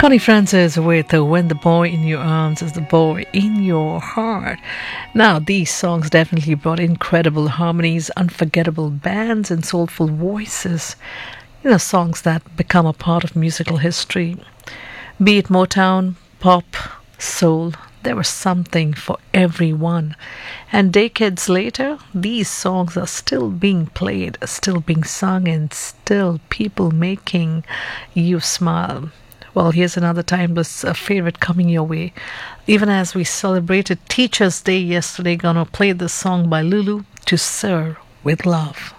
Connie Francis with When the Boy in Your Arms is the Boy in Your Heart. Now, these songs definitely brought incredible harmonies, unforgettable bands, and soulful voices. Songs that become a part of musical history. Be it Motown, pop, soul, there was something for everyone. And decades later, these songs are still being played, still being sung, and still people making you smile. Well, here's another timeless favorite coming your way. Even as we celebrated Teachers' Day yesterday, gonna play this song by Lulu, To Serve with Love.